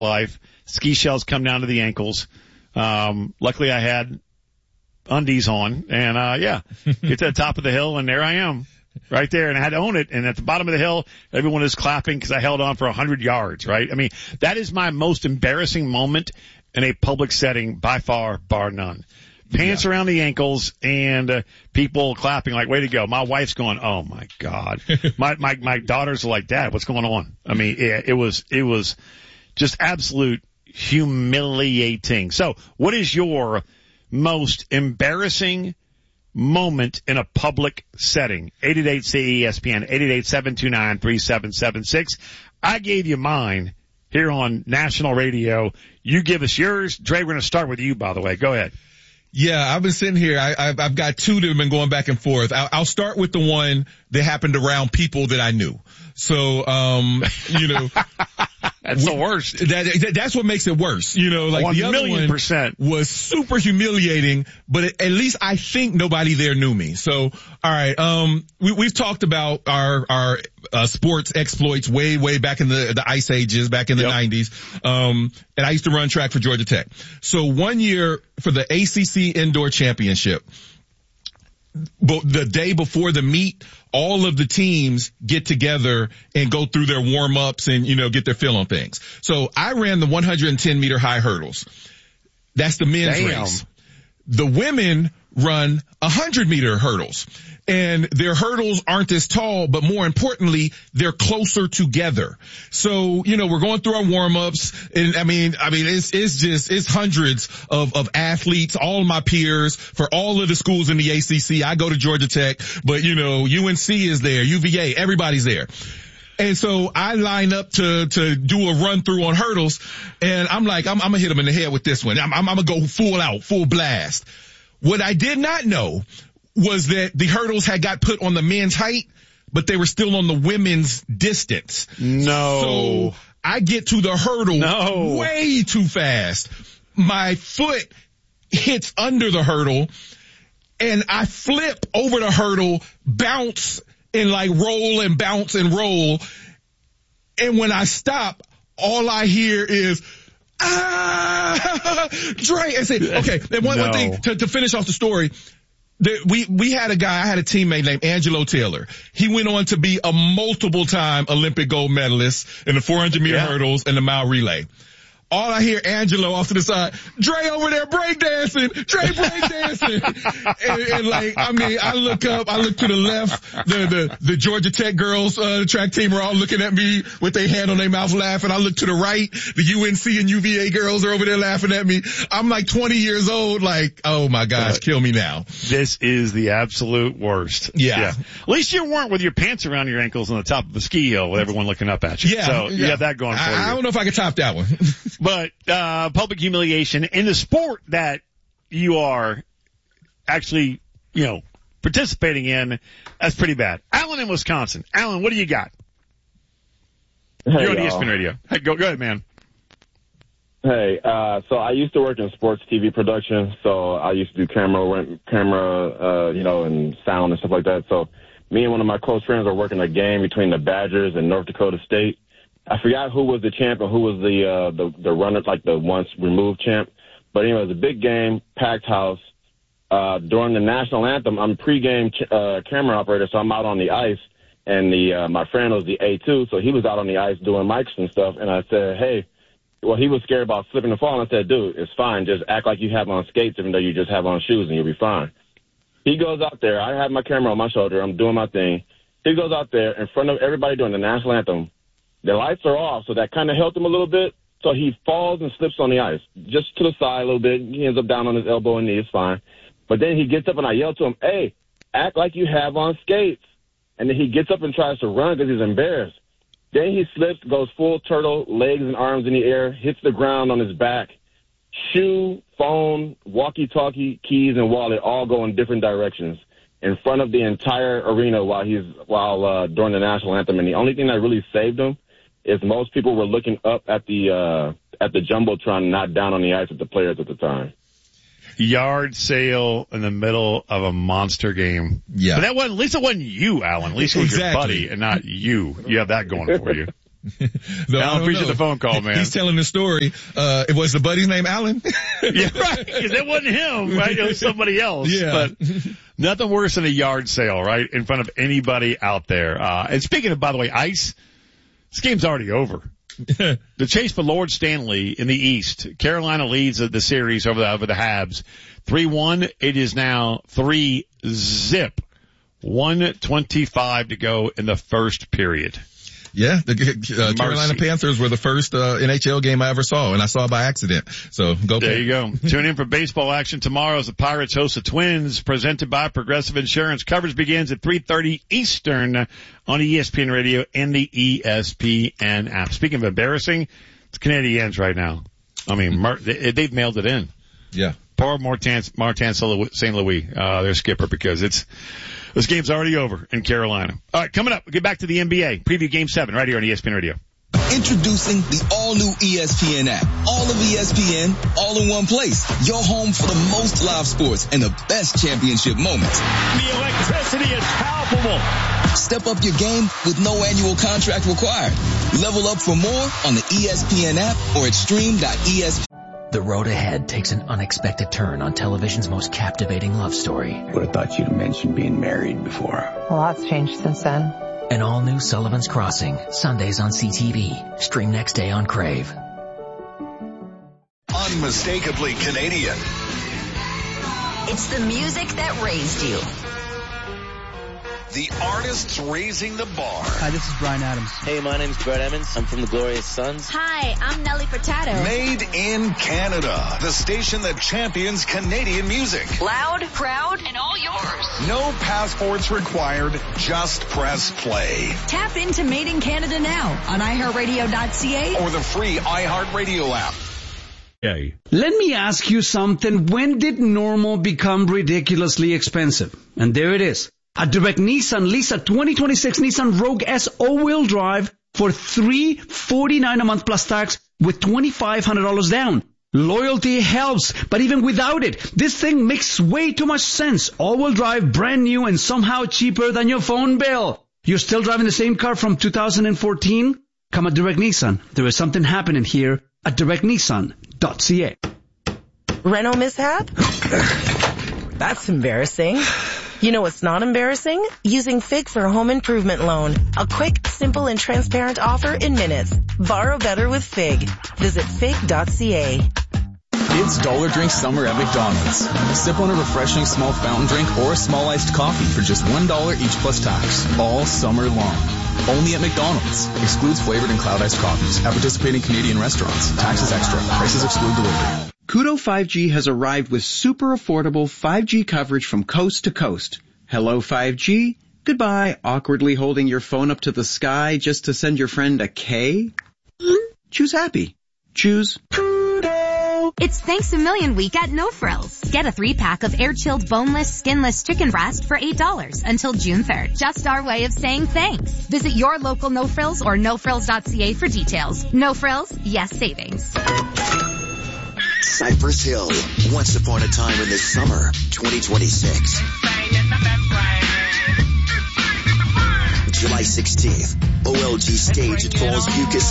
life. Ski shells come down to the ankles. Luckily I had undies on and, get to the top of the hill and there I am right there. And I had to own it. And at the bottom of the hill, everyone is clapping because I held on for 100 yards, right? I mean, that is my most embarrassing moment in a public setting by far, bar none. Pants around the ankles and people clapping like, way to go. My wife's going, oh my God. My daughters are like, Dad, what's going on? I mean, it was just absolute humiliating. So what is your most embarrassing moment in a public setting? 888-CESPN, 888-729-3776. I gave you mine here on national radio. You give us yours. Dre, we're going to start with you, by the way. Go ahead. Yeah, I've been sitting here. I've got two that have been going back and forth. I'll start with the one that happened around people that I knew. So, that's the worst. That's what makes it worse. Like the other one was super humiliating, but at least I think nobody there knew me. So, all right. We've talked about our sports exploits way back in the ice ages, back in the 90s. And I used to run track for Georgia Tech. So one year for the ACC Indoor Championship, the day before the meet, all of the teams get together and go through their warm-ups and, get their feel on things. So I ran the 110-meter high hurdles. That's the men's race. The women run 100-meter hurdles. And their hurdles aren't as tall, but more importantly, they're closer together. So, we're going through our warm-ups and I mean, it's hundreds of athletes, all my peers for all of the schools in the ACC. I go to Georgia Tech, but UNC is there, UVA, everybody's there. And so I line up to do a run through on hurdles and I'm like, I'm gonna hit them in the head with this one. I'm gonna go full blast. What I did not know was that the hurdles had got put on the men's height, but they were still on the women's distance. No. So I get to the hurdle way too fast. My foot hits under the hurdle and I flip over the hurdle, bounce and like roll and bounce and roll. And when I stop, all I hear is, Dre. I said, okay. And one thing to finish off the story. We had a guy, I had a teammate named Angelo Taylor. He went on to be a multiple-time Olympic gold medalist in the 400-meter hurdles and the mile relay. All I hear Angelo off to the side, Dre over there breakdancing, Dre breakdancing. and I look up, I look to the left, the Georgia Tech girls, the track team are all looking at me with their hand on their mouth laughing. I look to the right, the UNC and UVA girls are over there laughing at me. I'm like 20 years old, like, oh my gosh, kill me now. This is the absolute worst. Yeah. At least you weren't with your pants around your ankles on the top of a ski hill with everyone looking up at you. Yeah. So you have that going for you. I don't know if I can top that one. But public humiliation in the sport that you are actually, participating in, that's pretty bad. Alan in Wisconsin. Alan, what do you got? Hey, You're on ESPN Radio. Hey, go ahead, man. Hey, so I used to work in sports TV production, so I used to do camera, and sound and stuff like that. So me and one of my close friends were working a game between the Badgers and North Dakota State. I forgot who was the champ and who was the runner, like the once removed champ. But anyway, it was a big game, packed house. During the national anthem, I'm pregame camera operator, so I'm out on the ice. And my friend was the A2, so he was out on the ice doing mics and stuff. And I said, hey, well, he was scared about slipping and falling. I said, dude, it's fine. Just act like you have on skates, even though you just have on shoes, and you'll be fine. He goes out there. I have my camera on my shoulder. I'm doing my thing. He goes out there in front of everybody doing the national anthem. The lights are off, so that kind of helped him a little bit. So he falls and slips on the ice, just to the side a little bit. He ends up down on his elbow and knee. It's fine. But then he gets up, and I yell to him, hey, act like you have on skates. And then he gets up and tries to run because he's embarrassed. Then he slips, goes full turtle, legs and arms in the air, hits the ground on his back. Shoe, phone, walkie-talkie, keys, and wallet all go in different directions in front of the entire arena while during the national anthem. And the only thing that really saved him is most people were looking up at the Jumbotron, not down on the ice with the players at the time. Yard sale in the middle of a monster game. Yeah. But at least it wasn't you, Alan. At least it was your buddy and not you. You have that going for you. Alan, appreciate the phone call, man. He's telling the story. It was the buddy's name Alan? Yeah, right. Because it wasn't him, right? It was somebody else. Yeah. But nothing worse than a yard sale, right? In front of anybody out there. And speaking of, by the way, ice, this game's already over. The chase for Lord Stanley in the East. Carolina leads the series over the Habs. 3-1. It is now 3-0. 1:25 to go in the first period. Yeah, the Carolina Panthers were the first NHL game I ever saw, and I saw it by accident. So there you go. Tune in for baseball action tomorrow as the Pirates host the Twins, presented by Progressive Insurance. Coverage begins at 3:30 Eastern on ESPN Radio and the ESPN app. Speaking of embarrassing, it's Canadiens right now. I mean, they've mailed it in. Yeah. Poor Martin St. Louis, their skipper, because this game's already over in Carolina. All right, coming up, we'll get back to the NBA. Preview Game 7 right here on ESPN Radio. Introducing the all-new ESPN app. All of ESPN, all in one place. Your home for the most live sports and the best championship moments. The electricity is palpable. Step up your game with no annual contract required. Level up for more on the ESPN app or at stream.espn. The road ahead takes an unexpected turn on television's most captivating love story. Would have thought you'd have mentioned being married before. A lot's changed since then. An all-new Sullivan's Crossing, Sundays on CTV. Stream next day on Crave. Unmistakably Canadian. It's the music that raised you. The artists raising the bar. Hi, this is Bryan Adams. Hey, my name's Brett Emmons. I'm from the Glorious Sons. Hi, I'm Nelly Furtado. Made in Canada. The station that champions Canadian music. Loud, proud, and all yours. No passports required. Just press play. Tap into Made in Canada now on iHeartRadio.ca or the free iHeartRadio app. Okay. Let me ask you something. When did normal become ridiculously expensive? And there it is. At Direct Nissan, lease a 2026 Nissan Rogue S all-wheel drive for $349 a month plus tax with $2,500 down. Loyalty helps, but even without it, this thing makes way too much sense. All-wheel drive, brand new, and somehow cheaper than your phone bill. You're still driving the same car from 2014? Come at Direct Nissan. There is something happening here at directnissan.ca. Renault mishap? That's embarrassing. You know what's not embarrassing? Using FIG for a home improvement loan. A quick, simple, and transparent offer in minutes. Borrow better with FIG. Visit fig.ca. It's Dollar Drink Summer at McDonald's. Sip on a refreshing small fountain drink or a small iced coffee for just $1 each plus tax. All summer long. Only at McDonald's. Excludes flavored and cloud iced coffees at participating Canadian restaurants. Taxes extra. Prices exclude delivery. Koodo 5G has arrived with super affordable 5G coverage from coast to coast. Hello 5G. Goodbye, awkwardly holding your phone up to the sky just to send your friend a K. Choose happy. Choose Koodo. It's Thanks a Million week at No Frills. Get a 3-pack of air-chilled, boneless, skinless chicken breast for $8 until June 3rd. Just our way of saying thanks. Visit your local No Frills or nofrills.ca for details. No Frills, yes savings. Cypress Hill, once upon a time in the summer, 2026. July 16th, OLG stage at Falls View Casino.